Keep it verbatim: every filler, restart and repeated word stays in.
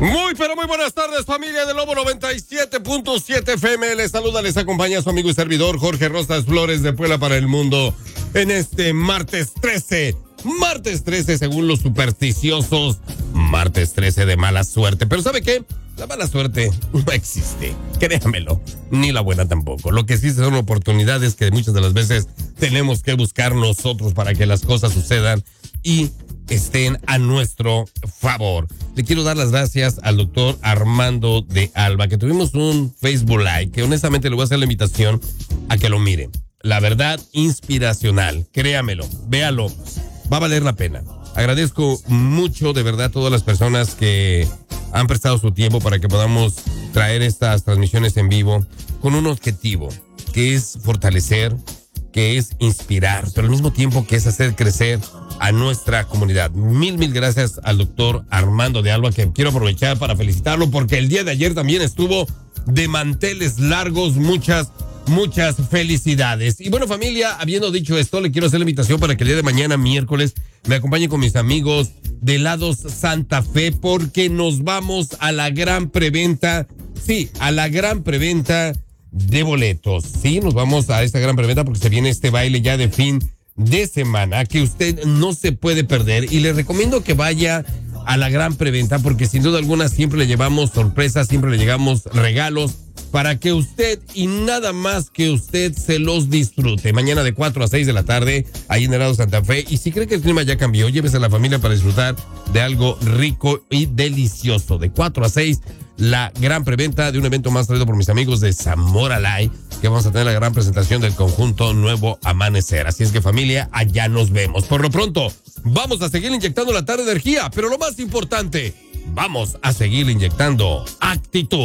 Muy, pero muy buenas tardes, familia de Lobo noventa y siete punto siete F M. Les saluda, les acompaña su amigo y servidor Jorge Rosas Flores de Puebla para el mundo en este martes trece. Martes trece, según los supersticiosos, martes trece de mala suerte. Pero ¿sabe qué? La mala suerte no existe, créamelo, ni la buena tampoco. Lo que sí son oportunidades que muchas de las veces tenemos que buscar nosotros para que las cosas sucedan y estén a nuestro favor. Le quiero dar las gracias al doctor Armando de Alba, que tuvimos un Facebook Live, que honestamente le voy a hacer la invitación a que lo miren. La verdad, inspiracional, créamelo, véalo, va a valer la pena. Agradezco mucho, de verdad, a todas las personas que han prestado su tiempo para que podamos traer estas transmisiones en vivo con un objetivo, que es fortalecer, que es inspirar, pero al mismo tiempo que es hacer crecer a nuestra comunidad. Mil, mil gracias al doctor Armando de Alba, que quiero aprovechar para felicitarlo porque el día de ayer también estuvo de manteles largos. Muchas, muchas felicidades. Y bueno, familia, habiendo dicho esto, le quiero hacer la invitación para que el día de mañana, miércoles, me acompañen con mis amigos de Helados Santa Fe, porque nos vamos a la gran preventa, sí, a la gran preventa de boletos. Sí, nos vamos a esta gran preventa porque se viene este baile ya de fin de semana que usted no se puede perder, y le recomiendo que vaya a la gran preventa porque sin duda alguna siempre le llevamos sorpresas, siempre le llevamos regalos para que usted y nada más que usted se los disfrute. Mañana de cuatro a seis de la tarde, ahí en Helados Santa Fe. Y si cree que el clima ya cambió, llévese a la familia para disfrutar de algo rico y delicioso. De cuatro a seis, la gran preventa de un evento más traído por mis amigos de Zamora Live, que vamos a tener la gran presentación del conjunto Nuevo Amanecer. Así es que, familia, allá nos vemos. Por lo pronto, vamos a seguir inyectando la tarde energía, pero lo más importante, vamos a seguir inyectando actitud.